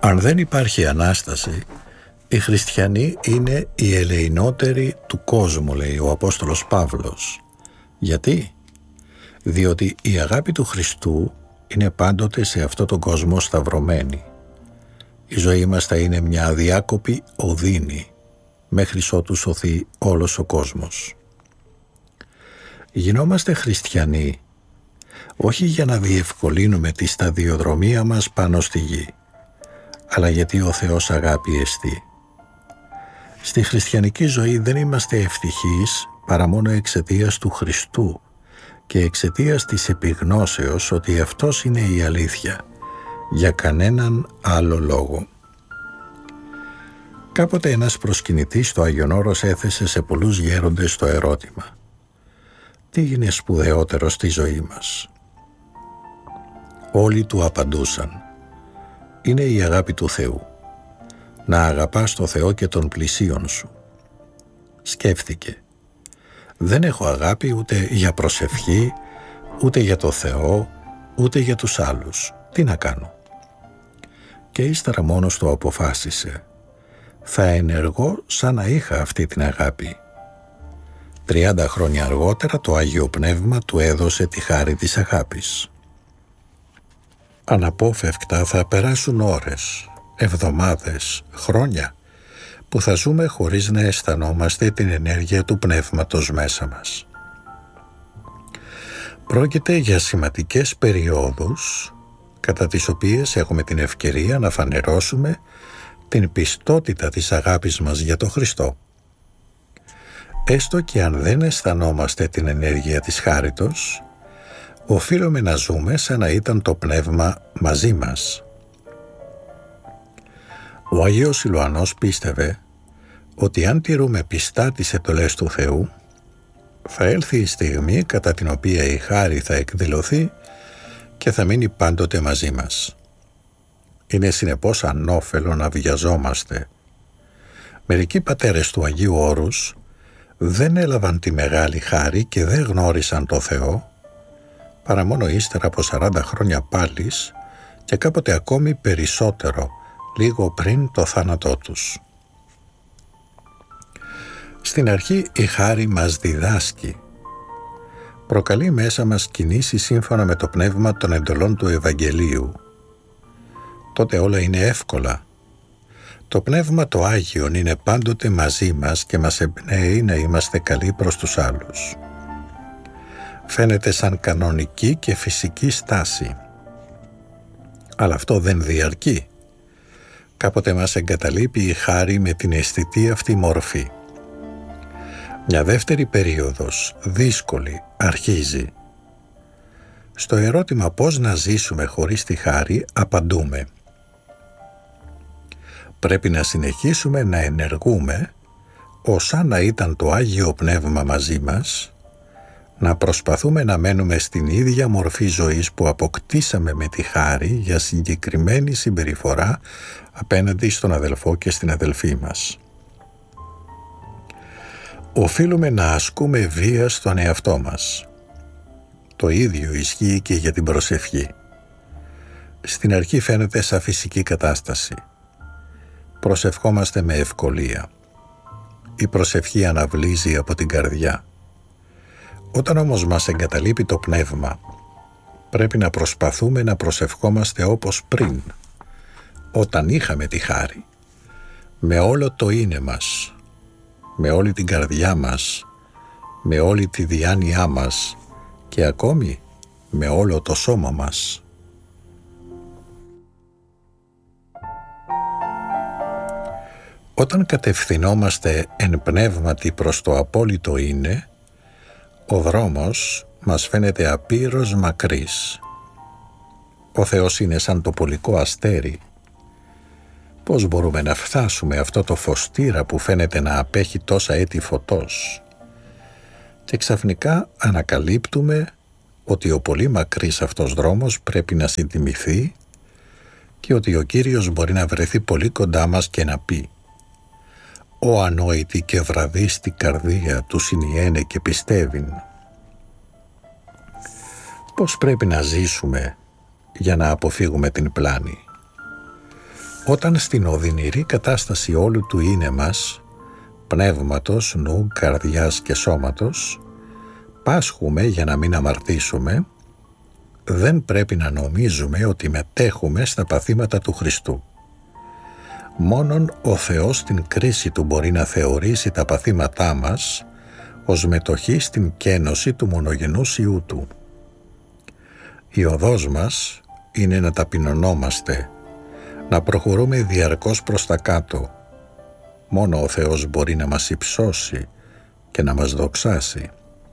Αν δεν υπάρχει Ανάσταση, οι χριστιανοί είναι οι ελεηνότεροι του κόσμου, λέει ο Απόστολος Παύλος. Γιατί? Διότι η αγάπη του Χριστού είναι πάντοτε σε αυτόν τον κόσμο σταυρωμένη. Η ζωή μας θα είναι μια αδιάκοπη οδύνη, μέχρι ότου σωθεί όλος ο κόσμος. Γινόμαστε χριστιανοί όχι για να διευκολύνουμε τη σταδιοδρομία μας πάνω στη γη, αλλά γιατί ο Θεός αγάπη εστί. Στη χριστιανική ζωή δεν είμαστε ευτυχείς παρά μόνο εξαιτίας του Χριστού και εξαιτίας της επιγνώσεως ότι Αυτός είναι η αλήθεια, για κανέναν άλλο λόγο. Κάποτε ένας προσκυνητής στο Άγιον Όρος έθεσε σε πολλούς γέροντες το ερώτημα: τι είναι σπουδαιότερο στη ζωή μας? Όλοι του απαντούσαν: είναι η αγάπη του Θεού. Να αγαπάς το Θεό και τον πλησίον σου. Σκέφτηκε: δεν έχω αγάπη ούτε για προσευχή, ούτε για το Θεό, ούτε για τους άλλους. Τι να κάνω? Και ύστερα μόνος του αποφάσισε: θα ενεργώ σαν να είχα αυτή την αγάπη. 30 χρόνια αργότερα το Άγιο Πνεύμα του έδωσε τη χάρη της αγάπης. Αναπόφευκτα θα περάσουν ώρες, εβδομάδες, χρόνια που θα ζούμε χωρίς να αισθανόμαστε την ενέργεια του Πνεύματος μέσα μας. Πρόκειται για σημαντικές περιόδους κατά τις οποίες έχουμε την ευκαιρία να φανερώσουμε την πιστότητα της αγάπης μας για τον Χριστό. Έστω και αν δεν αισθανόμαστε την ενέργεια της χάριτος, οφείλουμε να ζούμε σαν να ήταν το Πνεύμα μαζί μας. Ο Αγίος Σιλουανός πίστευε ότι αν τηρούμε πιστά τις εντολές του Θεού, θα έλθει η στιγμή κατά την οποία η χάρη θα εκδηλωθεί και θα μείνει πάντοτε μαζί μας. Είναι συνεπώς ανώφελο να βιαζόμαστε. Μερικοί πατέρες του Αγίου Όρους δεν έλαβαν τη μεγάλη χάρη και δεν γνώρισαν το Θεό παρά μόνο ύστερα από 40 χρόνια πάλις και κάποτε ακόμη περισσότερο, λίγο πριν το θάνατό τους. Στην αρχή η χάρη μας διδάσκει. Προκαλεί μέσα μας κινήσεις σύμφωνα με το πνεύμα των εντολών του Ευαγγελίου. Τότε όλα είναι εύκολα. Το Πνεύμα το Άγιον είναι πάντοτε μαζί μας και μας εμπνέει να είμαστε καλοί προς τους άλλους. Φαίνεται σαν κανονική και φυσική στάση. Αλλά αυτό δεν διαρκεί. Κάποτε μας εγκαταλείπει η χάρη με την αισθητή αυτή μορφή. Μια δεύτερη περίοδος, δύσκολη, αρχίζει. Στο ερώτημα πώς να ζήσουμε χωρίς τη χάρη, απαντούμε: πρέπει να συνεχίσουμε να ενεργούμε ως αν να ήταν το Άγιο Πνεύμα μαζί μας, να προσπαθούμε να μένουμε στην ίδια μορφή ζωής που αποκτήσαμε με τη χάρη για συγκεκριμένη συμπεριφορά απέναντι στον αδελφό και στην αδελφή μας. Οφείλουμε να ασκούμε βία στον εαυτό μας. Το ίδιο ισχύει και για την προσευχή. Στην αρχή φαίνεται σαν φυσική κατάσταση. Προσευχόμαστε με ευκολία. Η προσευχή αναβλύζει από την καρδιά. Όταν όμως μας εγκαταλείπει το πνεύμα, πρέπει να προσπαθούμε να προσευχόμαστε όπως πριν, όταν είχαμε τη χάρη, με όλο το είναι μας, με όλη την καρδιά μας, με όλη τη διάνοιά μας και ακόμη με όλο το σώμα μας. Όταν κατευθυνόμαστε εν πνεύματι προς το απόλυτο είναι, ο δρόμος μας φαίνεται απείρως μακρύς. Ο Θεός είναι σαν το πολικό αστέρι. Πώς μπορούμε να φτάσουμε αυτό το φωστήρα που φαίνεται να απέχει τόσα έτη φωτός? Και ξαφνικά ανακαλύπτουμε ότι ο πολύ μακρύς αυτός δρόμος πρέπει να συντιμηθεί και ότι ο Κύριος μπορεί να βρεθεί πολύ κοντά μας και να πει: «Ο ανόητη και βραδίστη καρδία του συνιένε και πιστεύειν». Πώς πρέπει να ζήσουμε για να αποφύγουμε την πλάνη? Όταν στην οδυνηρή κατάσταση όλου του είναι μας, πνεύματος, νου, καρδιάς και σώματος, πάσχουμε για να μην αμαρτήσουμε, δεν πρέπει να νομίζουμε ότι μετέχουμε στα παθήματα του Χριστού. Μόνον ο Θεός στην κρίση του μπορεί να θεωρήσει τα παθήματά μας ως μετοχή στην κένωση του μονογενούς Υιού Του. Η οδός μας είναι να ταπεινωνόμαστε, να προχωρούμε διαρκώς προς τα κάτω. Μόνο ο Θεός μπορεί να μας υψώσει και να μας δοξάσει.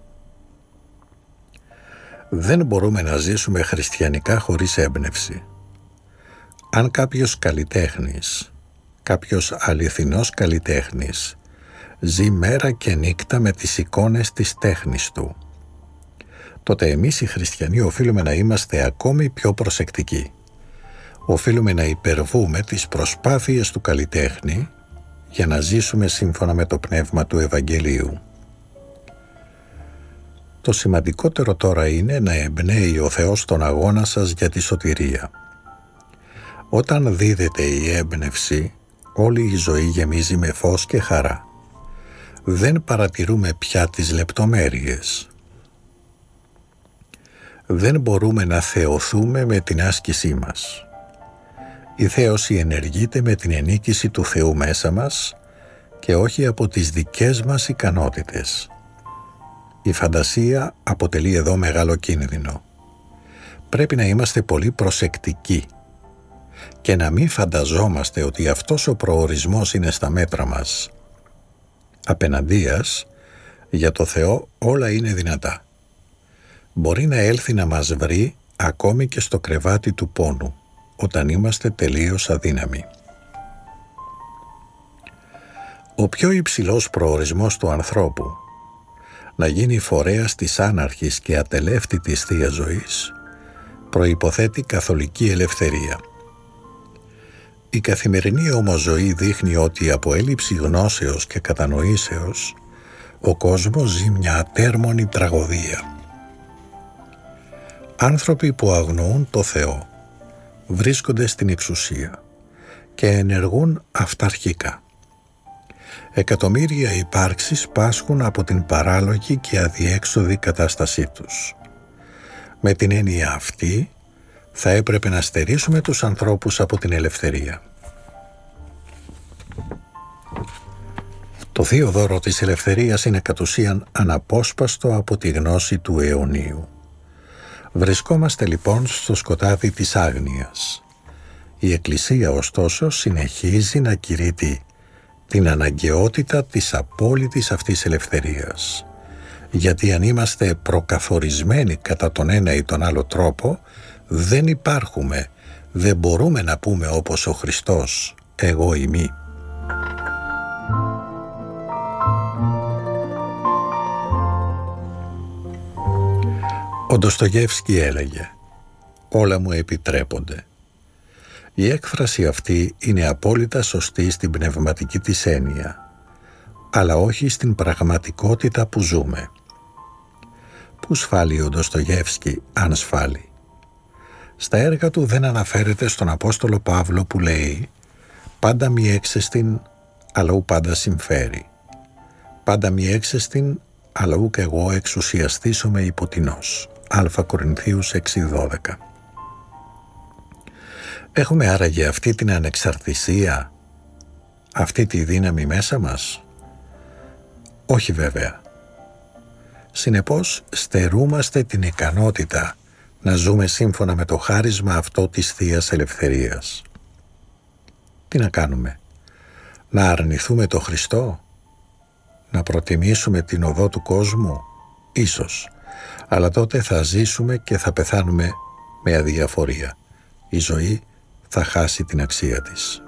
Δεν μπορούμε να ζήσουμε χριστιανικά χωρίς έμπνευση. Αν κάποιος καλλιτέχνης, κάποιος αληθινός καλλιτέχνης, ζει μέρα και νύχτα με τις εικόνες της τέχνης του, τότε εμείς οι χριστιανοί οφείλουμε να είμαστε ακόμη πιο προσεκτικοί. Οφείλουμε να υπερβούμε τις προσπάθειες του καλλιτέχνη για να ζήσουμε σύμφωνα με το πνεύμα του Ευαγγελίου. Το σημαντικότερο τώρα είναι να εμπνέει ο Θεός τον αγώνα σας για τη σωτηρία. Όταν δίδεται η έμπνευση, όλη η ζωή γεμίζει με φως και χαρά. Δεν παρατηρούμε πια τις λεπτομέρειες. Δεν μπορούμε να θεωθούμε με την άσκησή μας. Η θέωση ενεργείται με την ενίκηση του Θεού μέσα μας και όχι από τις δικές μας ικανότητες. Η φαντασία αποτελεί εδώ μεγάλο κίνδυνο. Πρέπει να είμαστε πολύ προσεκτικοί και να μην φανταζόμαστε ότι αυτός ο προορισμός είναι στα μέτρα μας. Απέναντίας, για το Θεό όλα είναι δυνατά. Μπορεί να έλθει να μας βρει ακόμη και στο κρεβάτι του πόνου, όταν είμαστε τελείως αδύναμοι. Ο πιο υψηλός προορισμός του ανθρώπου, να γίνει φορέας της άναρχης και ατελεύτητης Θείας Ζωής, προϋποθέτει καθολική ελευθερία. Η καθημερινή όμως ζωή δείχνει ότι από έλλειψη γνώσεως και κατανοήσεως ο κόσμος ζει μια ατέρμονη τραγωδία. Άνθρωποι που αγνοούν το Θεό βρίσκονται στην εξουσία και ενεργούν αυταρχικά. Εκατομμύρια υπάρξεις πάσχουν από την παράλογη και αδιέξοδη κατάστασή τους. Με την έννοια αυτή θα έπρεπε να στερήσουμε τους ανθρώπους από την ελευθερία. Το θείο δώρο της ελευθερίας είναι κατ' ουσίαν αναπόσπαστο από τη γνώση του αιωνίου. Βρισκόμαστε λοιπόν στο σκοτάδι της άγνοιας. Η Εκκλησία ωστόσο συνεχίζει να κηρύττει την αναγκαιότητα της απόλυτης αυτής ελευθερίας. Γιατί αν είμαστε προκαθορισμένοι κατά τον ένα ή τον άλλο τρόπο, δεν υπάρχουμε, δεν μπορούμε να πούμε όπως ο Χριστός, εγώ ημί. Ο Ντοστογεύσκι έλεγε «Όλα μου επιτρέπονται». Η έκφραση αυτή είναι απόλυτα σωστή στην πνευματική της έννοια, αλλά όχι στην πραγματικότητα που ζούμε. Πού σφάλει ο Ντοστογεύσκι, αν σφάλει? Στα έργα του δεν αναφέρεται στον Απόστολο Παύλο που λέει «Πάντα μη έξεστην, αλλά ου πάντα συμφέρει. Πάντα μη έξεστην, αλλά ου και εγώ εξουσιαστήσομαι υποτινός». Α Κορινθίους 6:12. Έχουμε άραγε αυτή την ανεξαρτησία, αυτή τη δύναμη μέσα μας? Όχι βέβαια. Συνεπώς στερούμαστε την ικανότητα να ζούμε σύμφωνα με το χάρισμα αυτό της Θείας Ελευθερίας. Τι να κάνουμε? Να αρνηθούμε το Χριστό? Να προτιμήσουμε την οδό του κόσμου? Ίσως. Αλλά τότε θα ζήσουμε και θα πεθάνουμε με αδιαφορία. Η ζωή θα χάσει την αξία της.